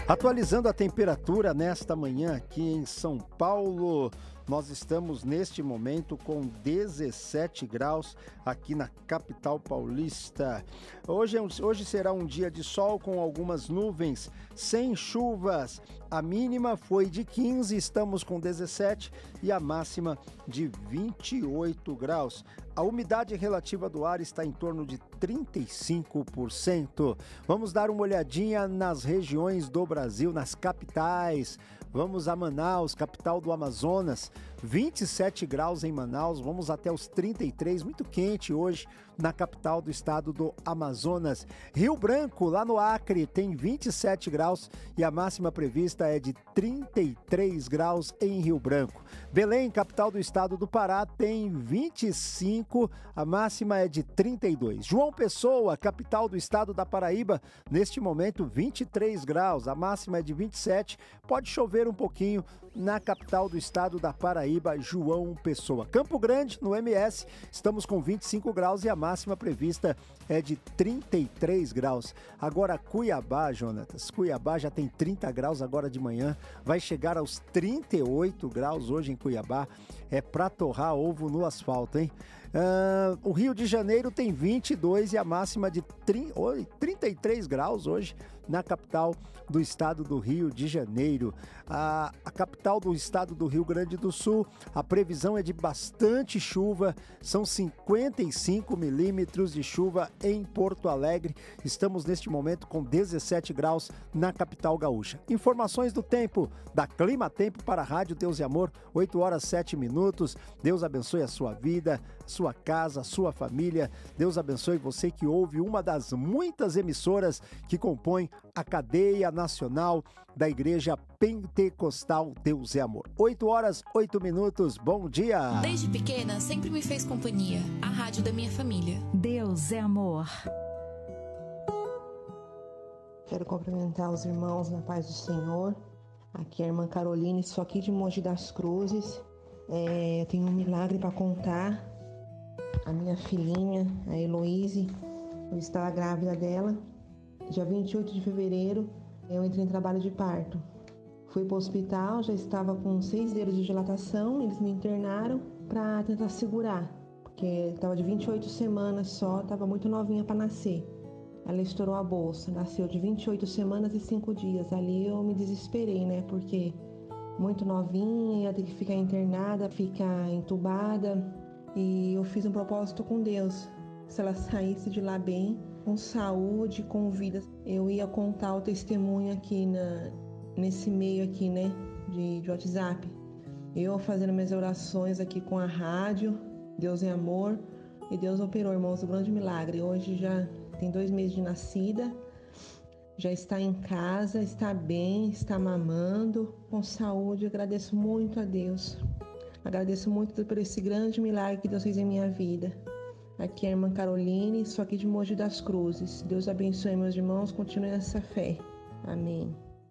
Atualizando a temperatura nesta manhã aqui em São Paulo, nós estamos neste momento com 17 graus aqui na capital paulista. Hoje será um dia de sol com algumas nuvens, sem chuvas. A mínima foi de 15, estamos com 17 e a máxima de 28 graus. A umidade relativa do ar está em torno de 35%. Vamos dar uma olhadinha nas regiões do Brasil, nas capitais. Vamos a Manaus, capital do Amazonas, 27 graus em Manaus, vamos até os 33, muito quente hoje na capital do estado do Amazonas. Rio Branco, lá no Acre, tem 27 graus e a máxima prevista é de 33 graus em Rio Branco. Belém, capital do estado do Pará, tem 25, a máxima é de 32. João Pessoa, capital do estado da Paraíba, neste momento 23 graus, a máxima é de 27, pode chover um pouquinho na capital do estado da Paraíba, João Pessoa. Campo Grande, no MS, estamos com 25 graus e a máxima prevista é de 33 graus. Agora Cuiabá, Jonatas, Cuiabá já tem 30 graus agora de manhã, vai chegar aos 38 graus hoje em Cuiabá, é pra torrar ovo no asfalto, hein? O Rio de Janeiro tem 22 e a máxima de 33 graus hoje na capital do estado do Rio de Janeiro. A capital do estado do Rio Grande do Sul, a previsão é de bastante chuva, são 55 milímetros de chuva em Porto Alegre. Estamos neste momento com 17 graus na capital gaúcha. Informações do tempo da Clima Tempo para a Rádio Deus e Amor, 8 horas 7 minutos. Deus abençoe a sua vida, sua casa, sua família. Deus abençoe você que ouve uma das muitas emissoras que compõem a cadeia nacional da Igreja Pentecostal Deus é Amor. 8 horas 8 minutos. Bom dia! Desde pequena, sempre me fez companhia. A rádio da minha família. Deus é Amor. Quero cumprimentar os irmãos na paz do Senhor. Aqui é a irmã Caroline, sou aqui de Mogi das Cruzes. Eu tenho um milagre para contar. A minha filhinha, a Heloíse, eu estava grávida dela. Dia 28 de fevereiro, eu entrei em trabalho de parto. Fui para o hospital, já estava com 6 dedos de dilatação, eles me internaram para tentar segurar, porque estava de 28 semanas só, estava muito novinha para nascer. Ela estourou a bolsa, nasceu de 28 semanas e 5 dias. Ali eu me desesperei, né, porque muito novinha, ia ter que ficar internada, ficar entubada. E eu fiz um propósito com Deus. Se ela saísse de lá bem, com saúde, com vida, eu ia contar o testemunho aqui nesse meio aqui, né, de WhatsApp. Eu fazendo minhas orações aqui com a rádio, Deus é Amor, e Deus operou, irmãos, um grande milagre. Hoje já tem 2 meses de nascida, já está em casa, está bem, está mamando, com saúde. Eu agradeço muito a Deus. Agradeço muito por esse grande milagre que Deus fez em minha vida. Aqui é a irmã Caroline, sou aqui de Mogi das Cruzes. Deus abençoe meus irmãos, continue nessa fé. Amém.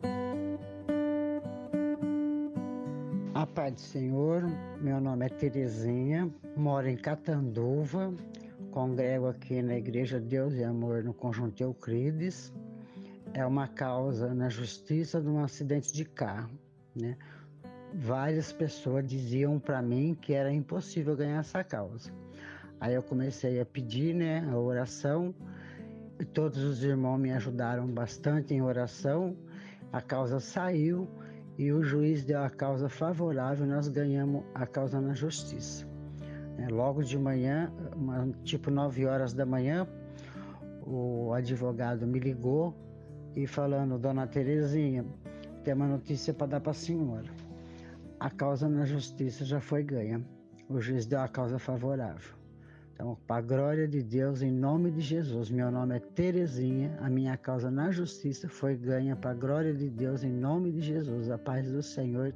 A paz do Senhor, meu nome é Terezinha, moro em Catanduva, congrego aqui na Igreja Deus e Amor no Conjunto Euclides. É uma causa na justiça de um acidente de carro, né? Várias pessoas diziam para mim que era impossível ganhar essa causa. Aí eu comecei a pedir, né, a oração, e todos os irmãos me ajudaram bastante em oração. A causa saiu e o juiz deu a causa favorável, nós ganhamos a causa na justiça. Logo de manhã, tipo 9 horas da manhã, o advogado me ligou e falando: Dona Terezinha, tem uma notícia para dar para a senhora. A causa na justiça já foi ganha. O juiz deu a causa favorável. Então, para a glória de Deus, em nome de Jesus, meu nome é Terezinha, a minha causa na justiça foi ganha para a glória de Deus, em nome de Jesus, a paz do Senhor.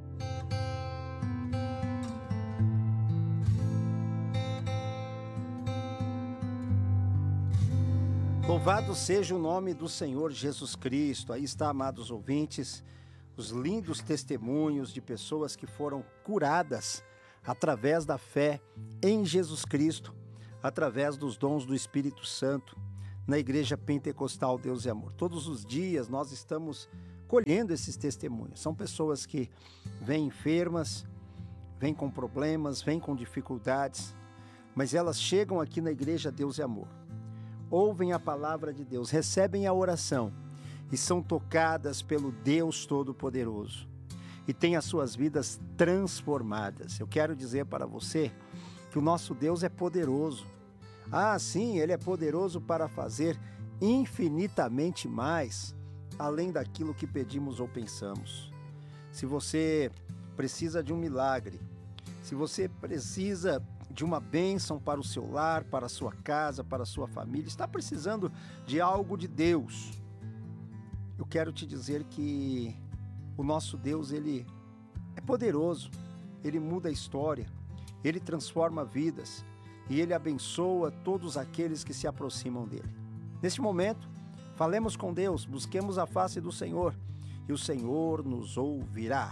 Louvado seja o nome do Senhor Jesus Cristo. Aí está, amados ouvintes, os lindos testemunhos de pessoas que foram curadas através da fé em Jesus Cristo, através dos dons do Espírito Santo, na Igreja Pentecostal Deus e Amor. Todos os dias nós estamos colhendo esses testemunhos. São pessoas que vêm enfermas, vêm com problemas, vêm com dificuldades, mas elas chegam aqui na Igreja Deus e Amor, ouvem a palavra de Deus, recebem a oração e são tocadas pelo Deus Todo-Poderoso e têm as suas vidas transformadas. Eu quero dizer para você que o nosso Deus é poderoso. Ah, sim, Ele é poderoso para fazer infinitamente mais, além daquilo que pedimos ou pensamos. Se você precisa de um milagre, se você precisa de uma bênção para o seu lar, para a sua casa, para a sua família, está precisando de algo de Deus, eu quero te dizer que o nosso Deus, Ele é poderoso, Ele muda a história, Ele transforma vidas e Ele abençoa todos aqueles que se aproximam dEle. Neste momento, falemos com Deus, busquemos a face do Senhor e o Senhor nos ouvirá.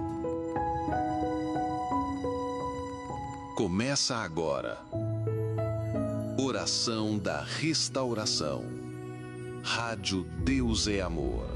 Começa agora. Oração da Restauração. Rádio Deus é Amor.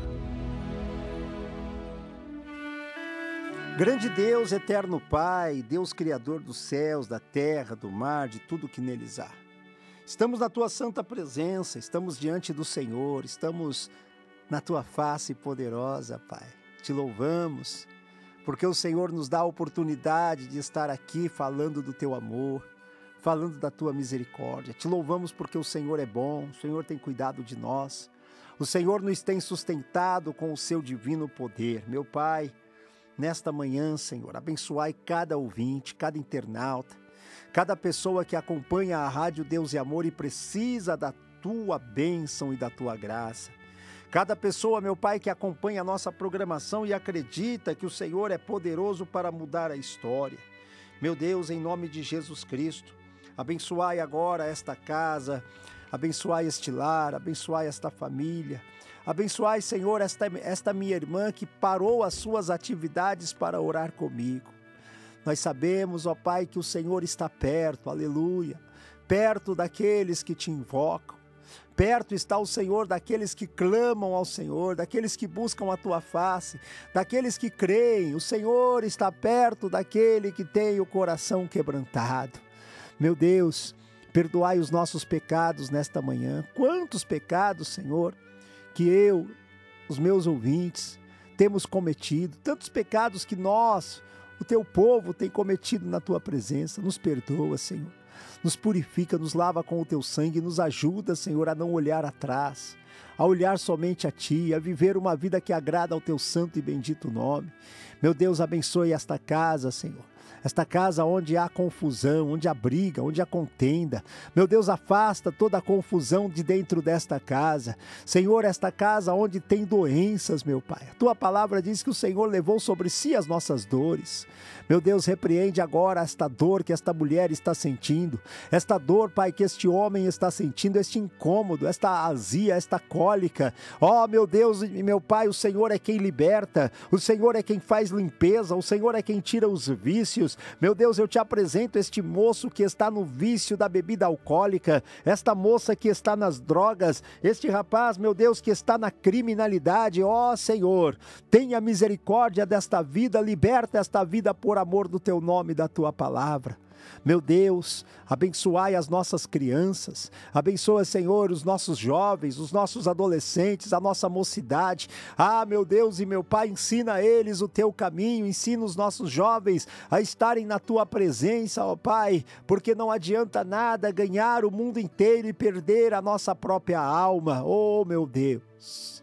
Grande Deus, eterno Pai, Deus Criador dos céus, da terra, do mar, de tudo que neles há. Estamos na Tua santa presença, estamos diante do Senhor, estamos na Tua face poderosa, Pai. Te louvamos, porque o Senhor nos dá a oportunidade de estar aqui falando do Teu amor, falando da Tua misericórdia. Te louvamos porque o Senhor é bom, o Senhor tem cuidado de nós, o Senhor nos tem sustentado com o Seu divino poder. Meu Pai, nesta manhã, Senhor, abençoai cada ouvinte, cada internauta, cada pessoa que acompanha a Rádio Deus e Amor e precisa da Tua bênção e da Tua graça. Cada pessoa, meu Pai, que acompanha a nossa programação e acredita que o Senhor é poderoso para mudar a história. Meu Deus, em nome de Jesus Cristo, abençoai agora esta casa, abençoai este lar, abençoai esta família. Abençoai, Senhor, esta minha irmã que parou as suas atividades para orar comigo. Nós sabemos, ó Pai, que o Senhor está perto, aleluia, perto daqueles que te invocam. Perto está o Senhor daqueles que clamam ao Senhor, daqueles que buscam a Tua face, daqueles que creem. O Senhor está perto daquele que tem o coração quebrantado. Meu Deus, perdoai os nossos pecados nesta manhã. Quantos pecados, Senhor, que eu, os meus ouvintes, temos cometido. Tantos pecados que nós, o Teu povo, tem cometido na Tua presença. Nos perdoa, Senhor. Nos purifica, nos lava com o Teu sangue, nos ajuda, Senhor, a não olhar atrás, a olhar somente a Ti, a viver uma vida que agrada ao Teu santo e bendito nome. Meu Deus, abençoe esta casa, Senhor. Esta casa onde há confusão, onde há briga, onde há contenda. Meu Deus, afasta toda a confusão de dentro desta casa. Senhor, esta casa onde tem doenças, meu Pai. A Tua palavra diz que o Senhor levou sobre si as nossas dores. Meu Deus, repreende agora esta dor que esta mulher está sentindo. Esta dor, Pai, que este homem está sentindo, este incômodo, esta azia, esta cólica. Ó, meu Deus e meu Pai, o Senhor é quem liberta. O Senhor é quem faz limpeza. O Senhor é quem tira os vícios. Meu Deus, eu te apresento este moço que está no vício da bebida alcoólica, esta moça que está nas drogas, este rapaz, meu Deus, que está na criminalidade. Ó Senhor, tenha misericórdia desta vida, liberta esta vida por amor do Teu nome e da Tua palavra. Meu Deus, abençoai as nossas crianças, abençoa, Senhor, os nossos jovens, os nossos adolescentes, a nossa mocidade. Ah, meu Deus e meu Pai, ensina a eles o Teu caminho, ensina os nossos jovens a estarem na Tua presença, ó Pai, porque não adianta nada ganhar o mundo inteiro e perder a nossa própria alma. Oh, meu Deus!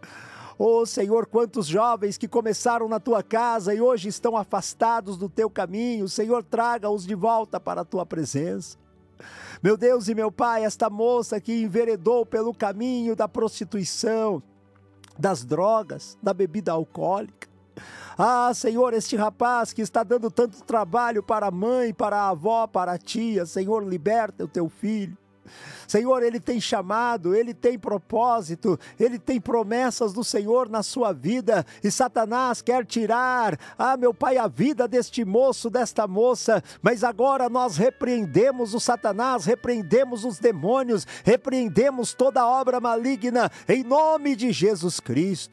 Oh, Senhor, quantos jovens que começaram na Tua casa e hoje estão afastados do Teu caminho. Senhor, traga-os de volta para a Tua presença. Meu Deus e meu Pai, esta moça que enveredou pelo caminho da prostituição, das drogas, da bebida alcoólica. Ah, Senhor, este rapaz que está dando tanto trabalho para a mãe, para a avó, para a tia. Senhor, liberta o Teu filho. Senhor, ele tem chamado, ele tem propósito, ele tem promessas do Senhor na sua vida e Satanás quer tirar, meu Pai, a vida deste moço, desta moça, mas agora nós repreendemos o Satanás, repreendemos os demônios, repreendemos toda obra maligna em nome de Jesus Cristo.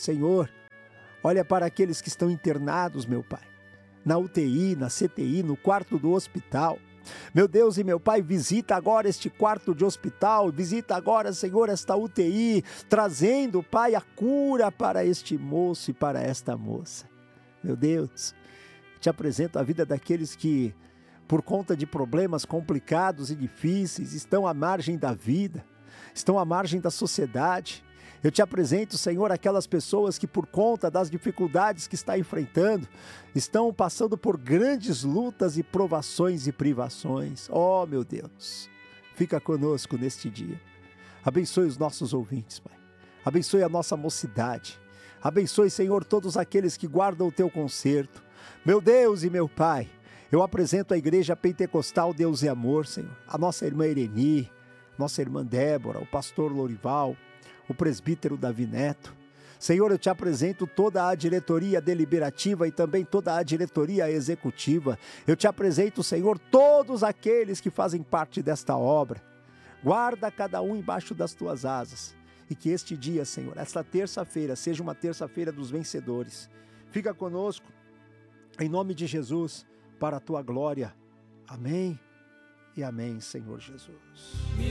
Senhor, olha para aqueles que estão internados, meu Pai, na UTI, na CTI, no quarto do hospital. Meu Deus e meu Pai, visita agora este quarto de hospital, visita agora, Senhor, esta UTI, trazendo, Pai, a cura para este moço e para esta moça. Meu Deus, te apresento a vida daqueles que, por conta de problemas complicados e difíceis, estão à margem da vida, estão à margem da sociedade. Eu te apresento, Senhor, aquelas pessoas que, por conta das dificuldades que está enfrentando, estão passando por grandes lutas e provações e privações. Oh, meu Deus, fica conosco neste dia. Abençoe os nossos ouvintes, Pai. Abençoe a nossa mocidade. Abençoe, Senhor, todos aqueles que guardam o teu concerto. Meu Deus e meu Pai, eu apresento a Igreja Pentecostal Deus e Amor, Senhor. A nossa irmã Ireni, nossa irmã Débora, o pastor Lorival, o presbítero Davi Neto. Senhor, eu te apresento toda a diretoria deliberativa e também toda a diretoria executiva. Eu te apresento, Senhor, todos aqueles que fazem parte desta obra. Guarda cada um embaixo das tuas asas. E que este dia, Senhor, esta terça-feira, seja uma terça-feira dos vencedores. Fica conosco, em nome de Jesus, para a tua glória. Amém e amém, Senhor Jesus.